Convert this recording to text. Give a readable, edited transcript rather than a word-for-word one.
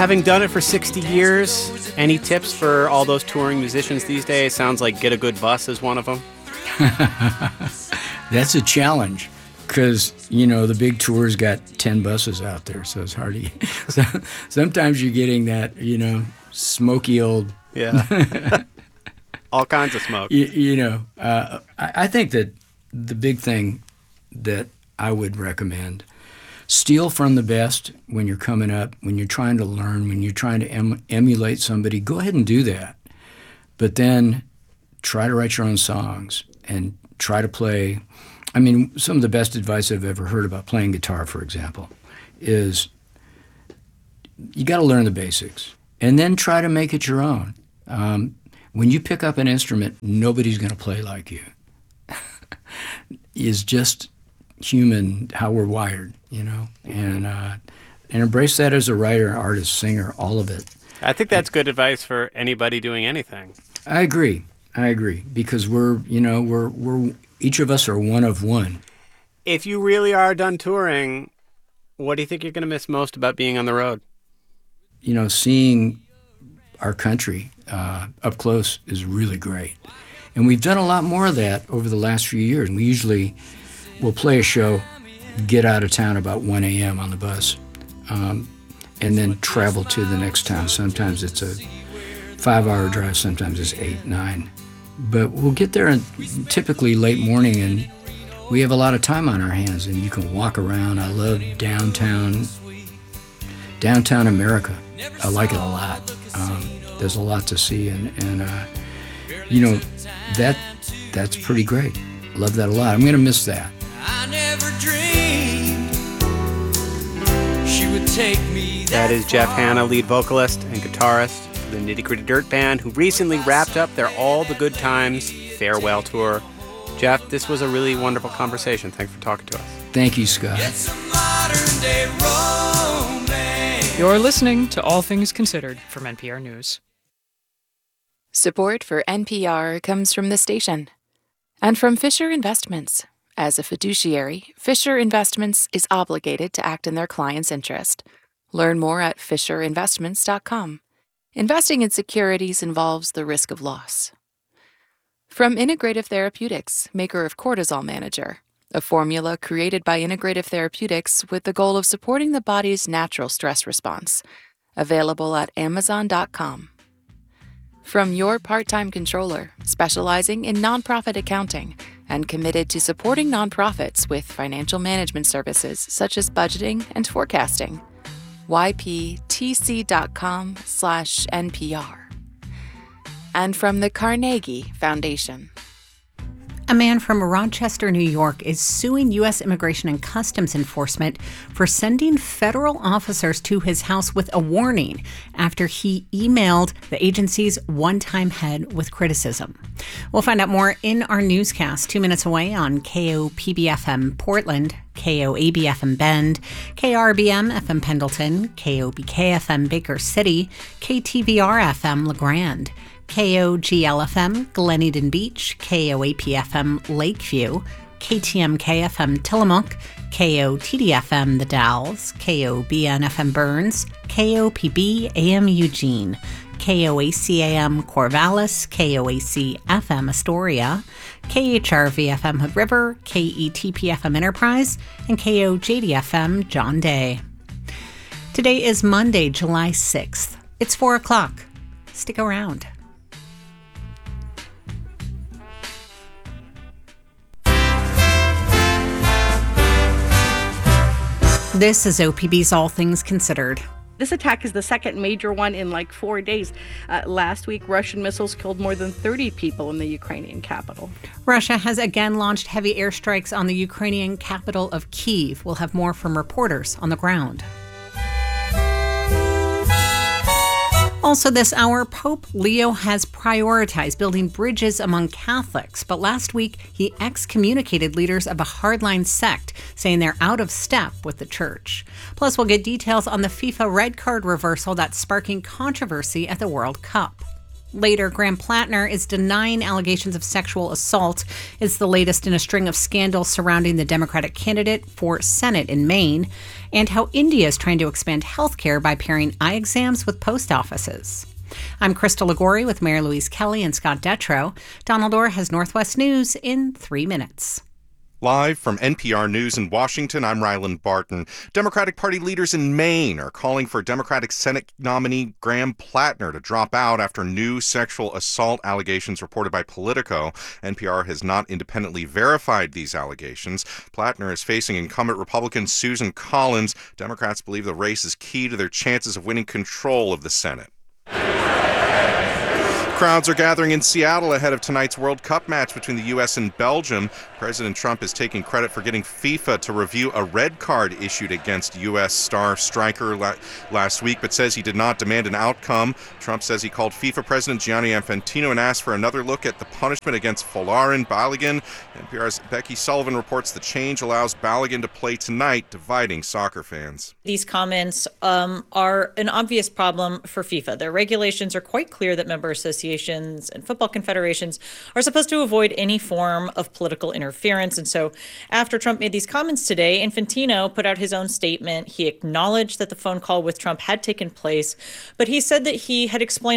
having done it for 60 years, any tips for all those touring musicians these days? Sounds like get a good bus is one of them. That's a challenge because, the big tour's got 10 buses out there, so it's hard to... sometimes you're getting that, smoky old... Yeah. All kinds of smoke. I think that the big thing that I would recommend, steal from the best when you're coming up, when you're trying to learn, when you're trying to emulate somebody, go ahead and do that. But then try to write your own songs and try to play. I mean, some of the best advice I've ever heard about playing guitar, for example, is you got to learn the basics and then try to make it your own. When you pick up an instrument, nobody's going to play like you. It's just human, how we're wired, and embrace that as a writer, artist, singer, all of it. I think that's good advice for anybody doing anything. I agree, because we're each of us are one of one. If you really are done touring, what do you think you're going to miss most about being on the road? Seeing our country up close is really great. And we've done a lot more of that over the last few years. We usually will play a show, get out of town about 1 a.m. on the bus, and then travel to the next town. Sometimes it's a 5-hour drive, sometimes it's 8, 9. But we'll get there in typically late morning, and we have a lot of time on our hands, and you can walk around. I love downtown America. I like it a lot. There's a lot to see, and that's pretty great. Love that a lot. I'm going to miss that. I never dreamed she would take me that is Jeff Hanna, lead vocalist and guitarist for the Nitty Gritty Dirt Band, who recently wrapped up their All the Good Times farewell tour. Jeff, this was a really wonderful conversation. Thanks for talking to us. Thank you, Scott. It's a modern day romance. You're listening to All Things Considered from NPR News. Support for NPR comes from the station and from Fisher Investments. As a fiduciary, Fisher Investments is obligated to act in their client's interest. Learn more at fisherinvestments.com. Investing in securities involves the risk of loss. From Integrative Therapeutics, maker of Cortisol Manager, a formula created by Integrative Therapeutics with the goal of supporting the body's natural stress response. Available at Amazon.com. From Your Part-Time Controller, specializing in nonprofit accounting and committed to supporting nonprofits with financial management services such as budgeting and forecasting. yptc.com/NPR. And from the Carnegie Foundation. A man from Rochester, New York, is suing U.S. Immigration and Customs Enforcement for sending federal officers to his house with a warning after he emailed the agency's one-time head with criticism. We'll find out more in our newscast 2 minutes away on KOPB-FM Portland, KOAB-FM Bend, KRBM-FM Pendleton, KOBK-FM Baker City, KTVR-FM LeGrand, KOGL-FM Gleneden Beach, KOAP-FM Lakeview, KTMK-FM Tillamook, KOTD-FM The Dalles, KOBN-FM Burns, KOPB-AM Eugene, KOAC-AM Corvallis, KOAC-FM Astoria, KHRV-FM Hood River, KETP-FM Enterprise, and KOJD-FM John Day. Today is Monday, July 6th. It's 4 o'clock. Stick around. This is OPB's All Things Considered. This attack is the second major one in like 4 days. Last week, Russian missiles killed more than 30 people in the Ukrainian capital. Russia has again launched heavy airstrikes on the Ukrainian capital of Kyiv. We'll have more from reporters on the ground. Also this hour, Pope Leo has prioritized building bridges among Catholics, but last week he excommunicated leaders of a hardline sect, saying they're out of step with the church. Plus, we'll get details on the FIFA red card reversal that's sparking controversy at the World Cup. Later, Graham Plattner is denying allegations of sexual assault. It's the latest in a string of scandals surrounding the Democratic candidate for Senate in Maine, and how India is trying to expand health care by pairing eye exams with post offices. I'm Krista Ligori with Mary Louise Kelly and Scott Detrow. Donald Orr has Northwest News in 3 minutes. Live from NPR News in Washington, I'm Ryland Barton. Democratic Party leaders in Maine are calling for Democratic Senate nominee Graham Plattner to drop out after new sexual assault allegations reported by Politico. NPR has not independently verified these allegations. Plattner is facing incumbent Republican Susan Collins. Democrats believe the race is key to their chances of winning control of the Senate. Crowds are gathering in Seattle ahead of tonight's World Cup match between the U.S. and Belgium. President Trump is taking credit for getting FIFA to review a red card issued against U.S. star striker last week, but says he did not demand an outcome. Trump says he called FIFA President Gianni Infantino and asked for another look at the punishment against Folarin Balogun. NPR's Becky Sullivan reports the change allows Balogun to play tonight, dividing soccer fans. These comments are an obvious problem for FIFA. Their regulations are quite clear that member associations and football confederations are supposed to avoid any form of political interference. And so after Trump made these comments today, Infantino put out his own statement. He acknowledged that the phone call with Trump had taken place, but he said that he had explained